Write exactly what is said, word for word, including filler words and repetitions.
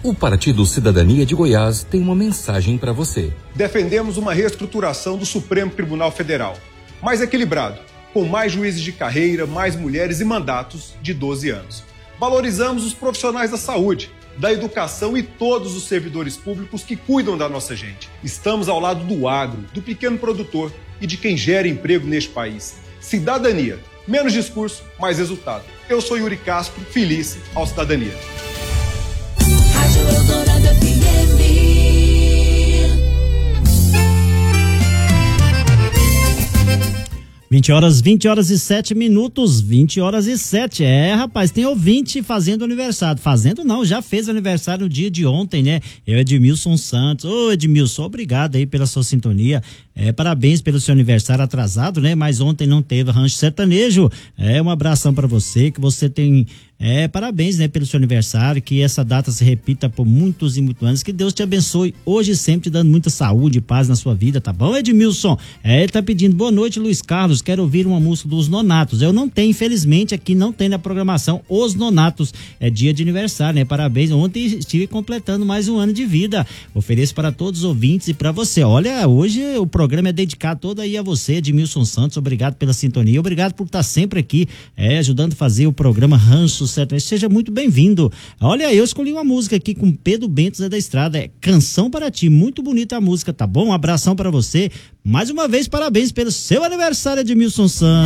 O Partido Cidadania de Goiás tem uma mensagem para você. Defendemos uma reestruturação do Supremo Tribunal Federal, mais equilibrado, com mais juízes de carreira, mais mulheres e mandatos de doze anos. Valorizamos os profissionais da saúde, da educação e todos os servidores públicos que cuidam da nossa gente. Estamos ao lado do agro, do pequeno produtor e de quem gera emprego neste país. Cidadania. Menos discurso, mais resultado. Eu sou Yuri Castro, feliz ao Cidadania. Rádio Eldorado F M. vinte horas, vinte horas e sete minutos, vinte horas e sete. É, rapaz, tem ouvinte fazendo aniversário. Fazendo não, já fez aniversário no dia de ontem, né? Eu, Edmilson Santos. Ô, Edmilson, obrigado aí pela sua sintonia. É, parabéns pelo seu aniversário atrasado, né? Mas ontem não teve Rancho Sertanejo. É, um abração pra você, que você tem... É, parabéns, né, pelo seu aniversário, que essa data se repita por muitos e muitos anos, que Deus te abençoe hoje e sempre, te dando muita saúde e paz na sua vida, tá bom, Edmilson? É, ele tá pedindo boa noite, Luiz Carlos, quero ouvir uma música dos Nonatos. Eu não tenho, infelizmente, aqui não tem na programação Os Nonatos, é dia de aniversário, né, parabéns, ontem estive completando mais um ano de vida, ofereço para todos os ouvintes e para você. Olha, hoje o programa é dedicado todo aí a você, Edmilson Santos, obrigado pela sintonia, obrigado por estar sempre aqui, é, ajudando a fazer o programa Rancho Sertanejo. Seja muito bem-vindo. Olha, eu escolhi uma música aqui com Pedro Bento Zé da Estrada, é Canção para Ti, muito bonita a música, tá bom? Um abração para você, mais uma vez parabéns pelo seu aniversário, Edmilson Santos.